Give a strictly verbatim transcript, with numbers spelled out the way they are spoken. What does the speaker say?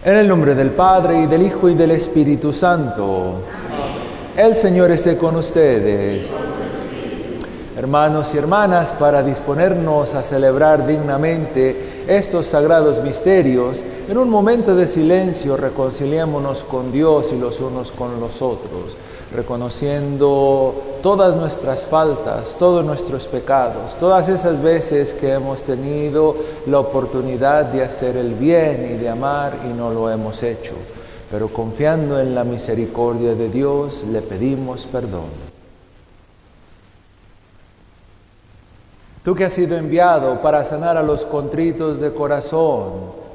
En el nombre del Padre, y del Hijo, y del Espíritu Santo. El Señor esté con ustedes. Hermanos y hermanas, para disponernos a celebrar dignamente estos sagrados misterios, en un momento de silencio reconciliémonos con Dios y los unos con los otros, reconociendo todas nuestras faltas, todos nuestros pecados, todas esas veces que hemos tenido la oportunidad de hacer el bien y de amar y no lo hemos hecho. Pero confiando en la misericordia de Dios, le pedimos perdón. Tú que has sido enviado para sanar a los contritos de corazón,